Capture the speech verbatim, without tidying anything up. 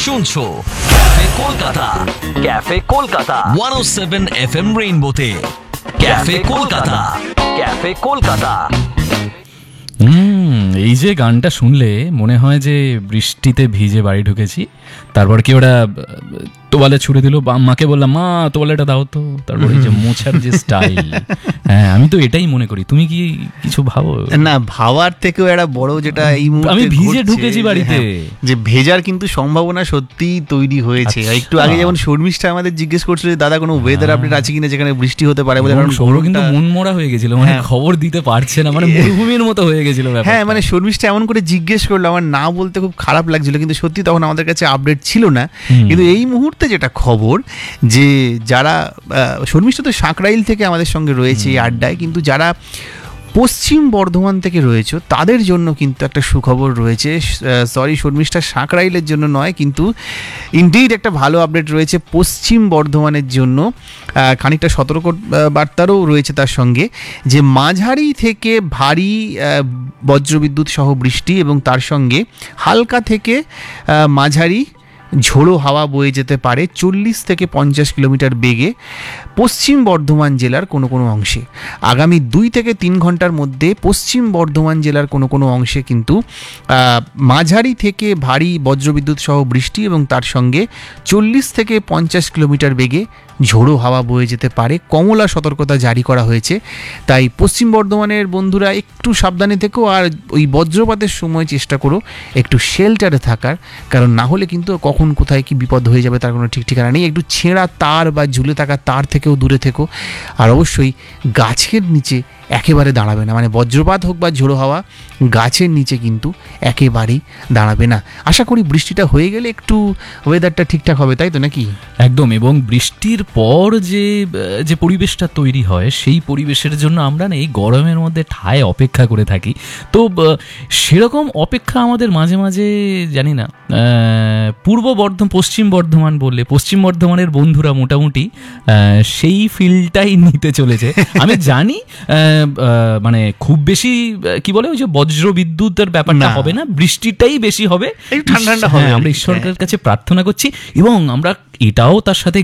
শুনছো cafe Kolkata, cafe Kolkata one ও seven F M রেইনবোতে। Cafe Kolkata, cafe Kolkata. হুম এই যে গানটা শুনলে মনে হয় যে বৃষ্টিতে ভিজে বাড়ি ঢুকেছি, তারপর কি ওরা তোয়ালে ছুড়ে দিল, মাকে বললাম মা তোয়ালেটা দাও তো, তারপর এই যে মোছার যে স্টাইল, হ্যাঁ আমি তো এটাই মনে করি। তুমি কি কিছু ভাবো? না, ভাবার থেকেও একটা বড় যেটা এই মুহূর্তে আমি ভিজে ঢুকেছি বাড়িতে, যে ভেজার কিন্তু সম্ভাবনা সত্যি তৈরি হয়েছে। একটু আগে যেমন শর্মিষ্ঠা আমাদের জিজ্ঞেস করছিল দাদা কোনো ওয়েদার আপডেট আছে কিনা যেখানে বৃষ্টি হতে পারে বলে, কারণ সৌরভ কিন্তু মনমরা হয়ে গেছিল, মানে খবর দিতে পারছে না, মানে মরুভূমির মতো হয়ে গেছিল। হ্যাঁ মানে শর্মিষ্ঠা এমন করে জিজ্ঞেস করলো, আমার না বলতে খুব খারাপ লাগছিল, কিন্তু সত্যি তখন আমাদের কাছে আপডেট ছিল না। কিন্তু এই মুহূর্তে যেটা খবর যে যারা শর্মিষ্ঠা তো সাঁকরাইল থেকে আমাদের সঙ্গে রয়েছে এই আড্ডায়, কিন্তু যারা পশ্চিম বর্ধমান থেকে রয়েছে তাদের জন্য কিন্তু একটা সুখবর রয়েছে। সরি শর্মিষ্ঠা, সাঁকরাইলের জন্য নয়, কিন্তু ইনডিড একটা ভালো আপডেট রয়েছে পশ্চিম বর্ধমানের জন্য। খানিকটা সতর্ক বার্তারও রয়েছে তার সঙ্গে, যে মাঝারি থেকে ভারী বজ্রবিদ্যুৎ সহ বৃষ্টি এবং তার সঙ্গে হালকা থেকে মাঝারি ঝোড়ো হাওয়া বয়ে যেতে পারে চল্লিশ থেকে পঞ্চাশ কিলোমিটার বেগে পশ্চিম বর্ধমান জেলার কোনো কোনো অংশে। আগামী দুই থেকে তিন ঘন্টার মধ্যে পশ্চিম বর্ধমান জেলার কোনো কোনো অংশে কিন্তু মাঝারি থেকে ভারী বজ্রবিদ্যুৎ সহ বৃষ্টি এবং তার সঙ্গে চল্লিশ থেকে পঞ্চাশ কিলোমিটার বেগে ঝোড়ো হাওয়া বয়ে যেতে পারে। কমলা সতর্কতা জারি করা হয়েছে, তাই পশ্চিম বর্ধমানের বন্ধুরা একটু সাবধানে থেকো, আর ওই বজ্রপাতের সময় চেষ্টা করো একটু শেল্টারে থাকার, কারণ না হলে কিন্তু কখন কোথায় কি বিপদ হয়ে যাবে তার কোনো ঠিক ঠিকানা নেই। একটু ছেঁড়া তার বা ঝুলে থাকা তার থেকেও দূরে থেকো, আর অবশ্যই গাছের নিচে একেবারে দাঁড়াবে না, মানে বজ্রপাত হোক বা ঝোড়ো হাওয়া গাছের নিচে কিন্তু একেবারেই দাঁড়াবে না। আশা করি বৃষ্টিটা হয়ে গেলে একটু ওয়েদারটা ঠিকঠাক হবে, তাই তো নাকি? একদম। এবং বৃষ্টির পর যে যে পরিবেশটা তৈরি হয় সেই পরিবেশের জন্য আমরা না এই গরমের মধ্যে ঠায় অপেক্ষা করে থাকি। তো সেরকম অপেক্ষা আমাদের মাঝে মাঝে জানি না পূর্ব বর্ধমান পশ্চিম বর্ধমান বললে পশ্চিম বর্ধমানের বন্ধুরা মোটামুটি সেই ফিলটাই নিতে চলেছে। আমি জানি মানে খুব বেশি কি বলে ওই যে বজ্র বিদ্যুতের ব্যাপারটা হবে না, বৃষ্টিটাই বেশি হবে, ঠান্ডা ঠান্ডা হবে। আমরা ঈশ্বরের কাছে প্রার্থনা করছি এবং আমরা এটাও তার সাথে